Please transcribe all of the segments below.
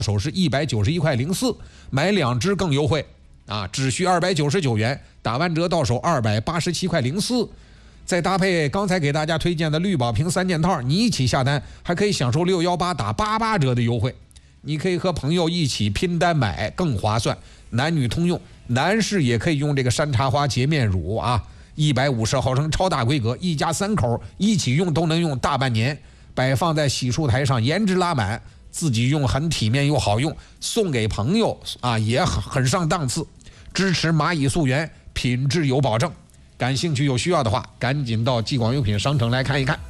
手是191块04，买2支更优惠啊，只需299元，打完折到手287块04。再搭配刚才给大家推荐的绿宝瓶3件套，你一起下单还可以享受618打88折的优惠。你可以和朋友一起拼单买更划算，男女通用，男士也可以用这个山茶花洁面乳啊，150毫升超大规格，一家3口一起用都能用大半年，摆放在洗漱台上，颜值拉满，自己用很体面又好用，送给朋友啊也很上档次，支持蚂蚁溯源，品质有保证。感兴趣有需要的话，赶紧到济广用品商城来看一看。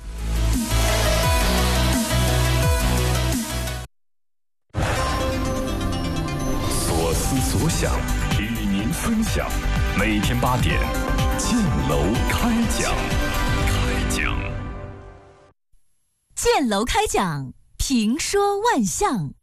所思所想，与您分享。每天8点，建楼开讲。 建楼开讲，评说万象。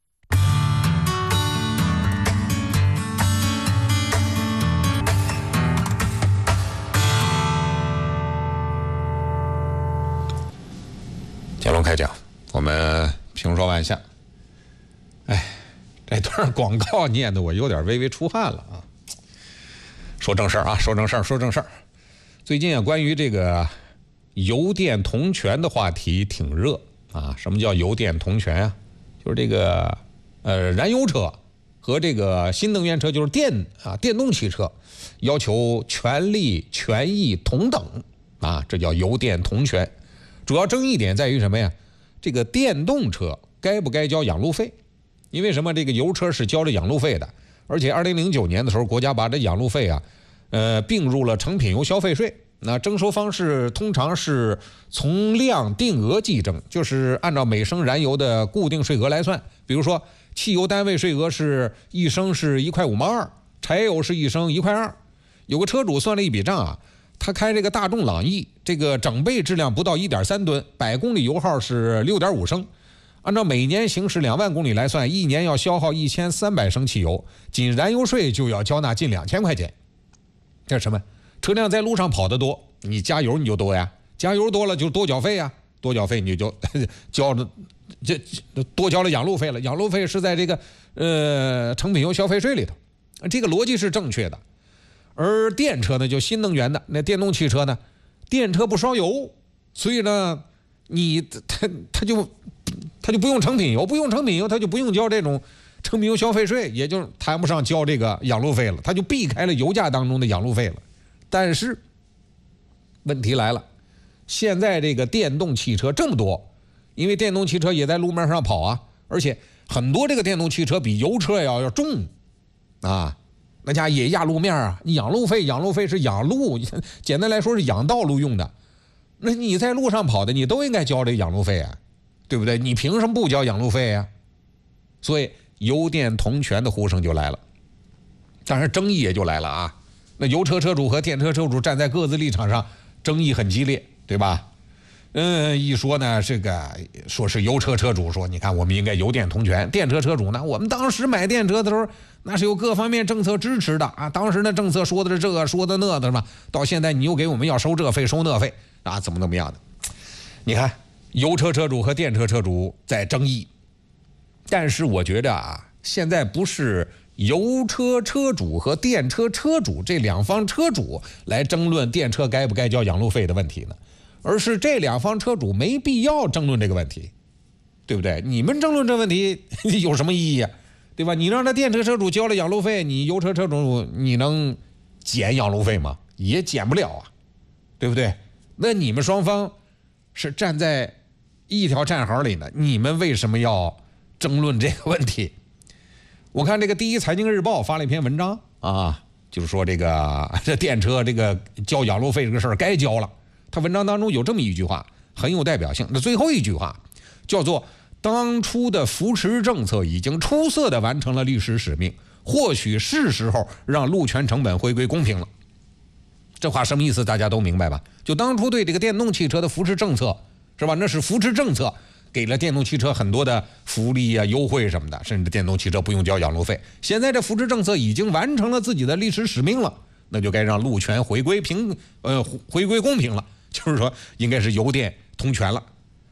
建楼开讲，我们评说万象。哎，这段广告念的我有点微微出汗了啊。说正事儿啊，说正事儿。最近啊，关于这个油电同权的话题挺热啊。什么叫油电同权啊？就是这个燃油车和这个新能源车，就是电动汽车，要求权利权益同等啊，这叫油电同权。主要争议点在于什么呀？这个电动车该不该交养路费？因为什么？这个油车是交着养路费的，而且2009年的时候，国家把这养路费啊，并入了成品油消费税。那征收方式通常是从量定额计征，就是按照每升燃油的固定税额来算。比如说，汽油单位税额是1升是1块5毛2，柴油是1升1块2。有个车主算了一笔账啊。他开这个大众朗逸，这个整备质量不到 1.3 吨，100公里油耗是 6.5 升，按照每年行驶2万公里来算，一年要消耗1300升汽油，仅燃油税就要交纳近2000块钱。这是什么？车辆在路上跑得多，你加油你就多呀，加油多了就多缴费呀，多缴费你就交了，这多交了养路费了，养路费是在这个成品油消费税里头，这个逻辑是正确的。而电车呢，就新能源的那电动汽车呢，电车不烧油，所以呢，它就不用成品油，不用成品油，它就不用交这种成品油消费税，也就谈不上交这个养路费了，它就避开了油价当中的养路费了。但是问题来了，现在这个电动汽车这么多，因为电动汽车也在路面上跑啊，而且很多这个电动汽车比油车要重啊。那家也压路面啊，你养路费是养路，简单来说是养道路用的。那你在路上跑的，你都应该交这养路费啊，对不对？你凭什么不交养路费啊？所以油电同权的呼声就来了，当然争议也就来了啊。那油车车主和电车车主站在各自立场上，争议很激烈，对吧？一说呢，这个说是油车车主说，你看我们应该油电同权，电车车主呢，我们当时买电车的时候，那是有各方面政策支持的啊。当时的政策说的是这个，说的那的嘛，到现在你又给我们要收这费收那费啊，怎么样的？你看油车车主和电车车主在争议，但是我觉得啊，现在不是油车车主和电车车主这两方车主来争论电车该不该交养路费的问题呢。而是这两方车主没必要争论这个问题，对不对？你们争论这问题有什么意义啊？对吧？你让他电车车主交了养路费，你油车车主你能减养路费吗？也减不了啊，对不对？那你们双方是站在一条战壕里呢，你们为什么要争论这个问题？我看这个第一财经日报发了一篇文章啊，就是说这电车这个交养路费这个事儿该交了。他文章当中有这么一句话很有代表性，那最后一句话叫做当初的扶持政策已经出色地完成了历史使命，或许是时候让路权成本回归公平了。这话什么意思大家都明白吧？就当初对这个电动汽车的扶持政策是吧，那是扶持政策，给了电动汽车很多的福利啊优惠什么的，甚至电动汽车不用交养路费。现在这扶持政策已经完成了自己的历史使命了，那就该让路权回归公平了，就是说应该是油电同权了。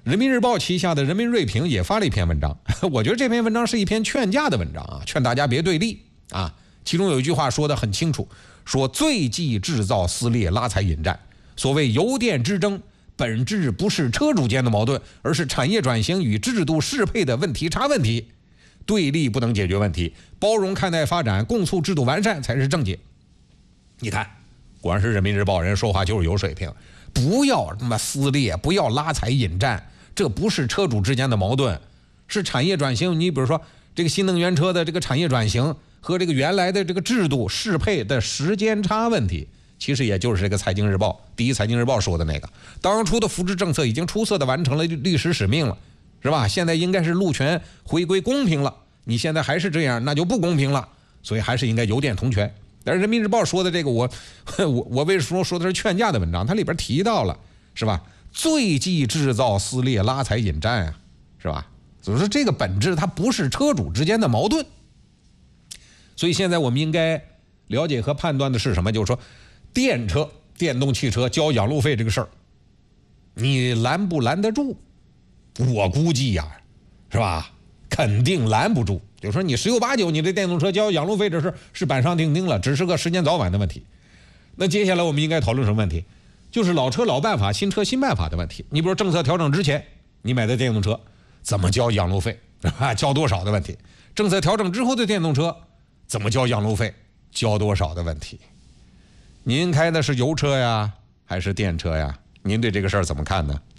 人民日报旗下的人民锐评也发了一篇文章，我觉得这篇文章是一篇劝架的文章啊，劝大家别对立啊。其中有一句话说得很清楚，说最忌制造撕裂、拉踩引战。所谓油电之争，本质不是车主间的矛盾，而是产业转型与制度适配的问题差问题。对立不能解决问题，包容看待发展，共促制度完善才是正解。你看，果然是人民日报人说话就是有水平，不要那么撕裂，不要拉踩引战，这不是车主之间的矛盾，是产业转型。你比如说这个新能源车的这个产业转型和这个原来的这个制度适配的时间差问题。其实也就是这个财经日报第一财经日报说的那个，当初的扶持政策已经出色的完成了历史使命了，是吧？现在应该是路权回归公平了，你现在还是这样，那就不公平了，所以还是应该油电同权。但是人民日报说的这个我为什么说的是劝架的文章？它里边提到了，是吧？最忌制造撕裂、拉踩引战啊，是吧？所以说这个本质它不是车主之间的矛盾。所以现在我们应该了解和判断的是什么？就是说电车、电动汽车交养路费这个事儿，你拦不拦得住？我估计呀，是吧？肯定拦不住。就说你十有八九，你这电动车交养路费这事是板上钉钉了，只是个时间早晚的问题。那接下来我们应该讨论什么问题？就是老车老办法，新车新办法的问题。你比如政策调整之前，你买的电动车怎么交养路费，交多少的问题；政策调整之后的电动车怎么交养路费，交多少的问题。您开的是油车呀，还是电车呀？您对这个事儿怎么看呢？